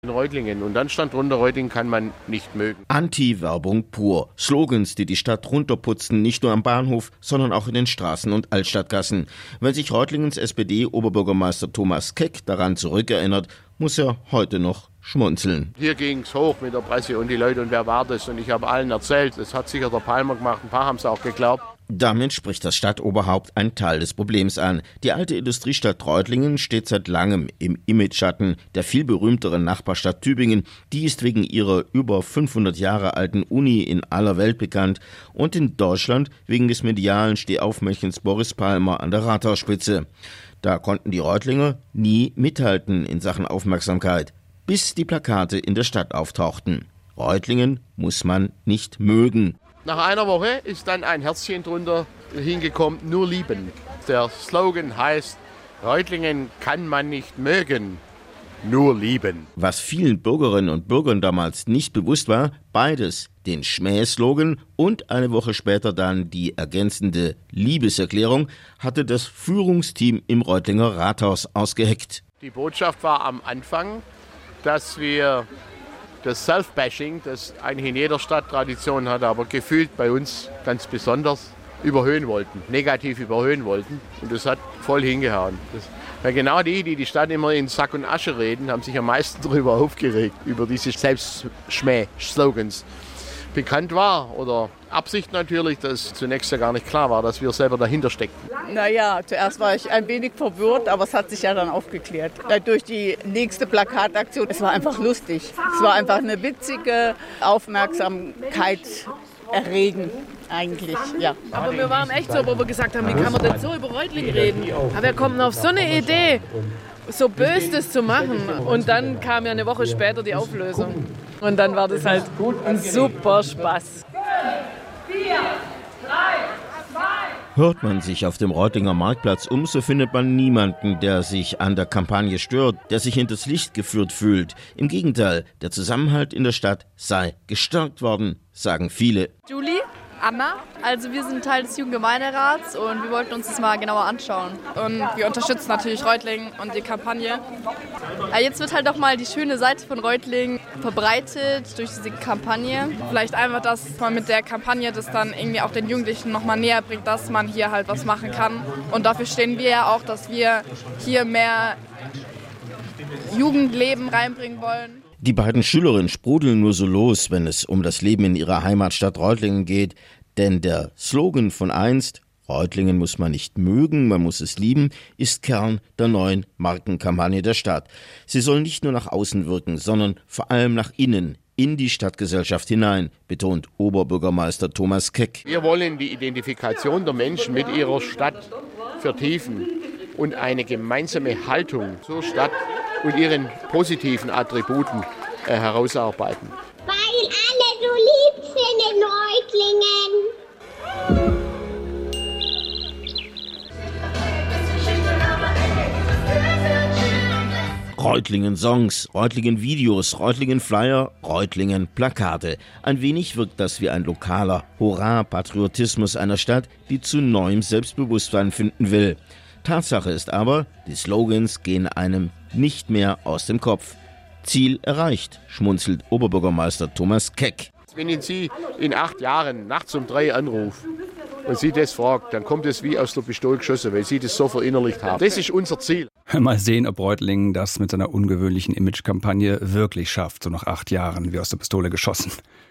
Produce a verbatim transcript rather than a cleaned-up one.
Reutlingen. Und dann stand drunter, Reutlingen kann man nicht mögen. Anti-Werbung pur. Slogans, die die Stadt runterputzen, nicht nur am Bahnhof, sondern auch in den Straßen und Altstadtgassen. Wenn sich Reutlingens S P D-Oberbürgermeister Thomas Keck daran zurückerinnert, muss er heute noch schmunzeln. Hier ging es hoch mit der Presse und die Leute und wer war das? Und ich habe allen erzählt, das hat sicher der Palmer gemacht, ein paar haben es auch geglaubt. Damit spricht das Stadtoberhaupt einen Teil des Problems an. Die alte Industriestadt Reutlingen steht seit langem im Imageschatten der viel berühmteren Nachbarstadt Tübingen. Die ist wegen ihrer über fünfhundert Jahre alten Uni in aller Welt bekannt und in Deutschland wegen des medialen Stehaufmännchens Boris Palmer an der Rathausspitze. Da konnten die Reutlinger nie mithalten in Sachen Aufmerksamkeit, bis die Plakate in der Stadt auftauchten. Reutlingen muss man nicht mögen. Nach einer Woche ist dann ein Herzchen drunter hingekommen, nur lieben. Der Slogan heißt, Reutlingen kann man nicht mögen, nur lieben. Was vielen Bürgerinnen und Bürgern damals nicht bewusst war, beides, den Schmähslogan und eine Woche später dann die ergänzende Liebeserklärung, hatte das Führungsteam im Reutlinger Rathaus ausgeheckt. Die Botschaft war am Anfang, dass wir das Self-Bashing, das eigentlich in jeder Stadt Tradition hat, aber gefühlt bei uns ganz besonders, überhöhen wollten, negativ überhöhen wollten. Und das hat voll hingehauen. Das, weil genau die, die die Stadt immer in Sack und Asche reden, haben sich am meisten darüber aufgeregt, über diese Selbstschmäh-Slogans. Bekannt war, oder Absicht natürlich, dass zunächst ja gar nicht klar war, dass wir selber dahinter steckten. Naja, zuerst war ich ein wenig verwirrt, aber es hat sich ja dann aufgeklärt. Durch die nächste Plakataktion, es war einfach lustig. Es war einfach eine witzige Aufmerksamkeit erregen, eigentlich, ja. Aber wir waren echt so, wo wir gesagt haben, wie kann man denn so über Reutlingen reden? Aber wer kommt denn auf so eine Idee, so böse das zu machen? Und dann kam ja eine Woche später die Auflösung. Und dann war das halt ein super Spaß. vier, drei, zwei Hört man sich auf dem Reutlinger Marktplatz um, so findet man niemanden, der sich an der Kampagne stört, der sich hinters Licht geführt fühlt. Im Gegenteil, der Zusammenhalt in der Stadt sei gestärkt worden, sagen viele. Julie? Anna. Also wir sind Teil des Jugendgemeinderats und wir wollten uns das mal genauer anschauen. Und wir unterstützen natürlich Reutlingen und die Kampagne. Aber jetzt wird halt doch mal die schöne Seite von Reutlingen verbreitet durch diese Kampagne. Vielleicht einfach, dass man mit der Kampagne das dann irgendwie auch den Jugendlichen noch mal näher bringt, dass man hier halt was machen kann. Und dafür stehen wir ja auch, dass wir hier mehr Jugendleben reinbringen wollen. Die beiden Schülerinnen sprudeln nur so los, wenn es um das Leben in ihrer Heimatstadt Reutlingen geht. Denn der Slogan von einst, Reutlingen muss man nicht mögen, man muss es lieben, ist Kern der neuen Markenkampagne der Stadt. Sie soll nicht nur nach außen wirken, sondern vor allem nach innen, in die Stadtgesellschaft hinein, betont Oberbürgermeister Thomas Keck. Wir wollen die Identifikation der Menschen mit ihrer Stadt vertiefen und eine gemeinsame Haltung zur Stadt und ihren positiven Attributen äh, herausarbeiten. Weil alle so lieb sind in Reutlingen. Reutlingen-Songs, Reutlingen-Videos, Reutlingen-Flyer, Reutlingen-Plakate. Ein wenig wirkt das wie ein lokaler Hurra-Patriotismus einer Stadt, die zu neuem Selbstbewusstsein finden will. Tatsache ist aber, die Slogans gehen einem nicht mehr aus dem Kopf. Ziel erreicht, schmunzelt Oberbürgermeister Thomas Keck. Wenn ihn Sie in acht Jahren nachts um drei anrufen und Sie das fragt, dann kommt es wie aus der Pistole geschossen, weil Sie das so verinnerlicht haben. Das ist unser Ziel. Mal sehen, ob Reutlingen das mit seiner ungewöhnlichen Imagekampagne wirklich schafft, so nach acht Jahren wie aus der Pistole geschossen.